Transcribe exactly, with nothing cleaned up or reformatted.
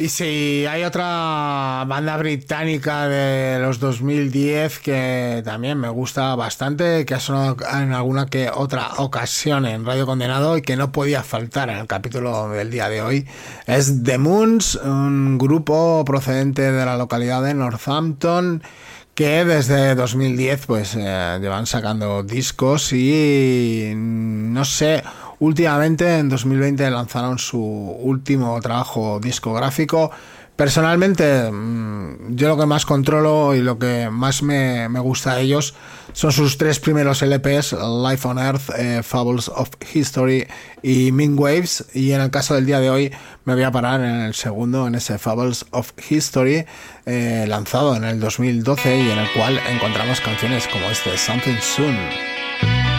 Y si hay otra banda británica de los dos mil diez que también me gusta bastante, que ha sonado en alguna que otra ocasión en Radio Condenado y que no podía faltar en el capítulo del día de hoy, es The Moons, un grupo procedente de la localidad de Northampton que desde dos mil diez pues eh, llevan sacando discos y no sé, últimamente en dos mil veinte lanzaron su último trabajo discográfico. Personalmente, yo lo que más controlo y lo que más me, me gusta de ellos son sus tres primeros L Ps, Life on Earth, eh, Fables of History y Mean Waves, y en el caso del día de hoy me voy a parar en el segundo, en ese Fables of History, eh, lanzado en el dos mil doce y en el cual encontramos canciones como este, Something Soon.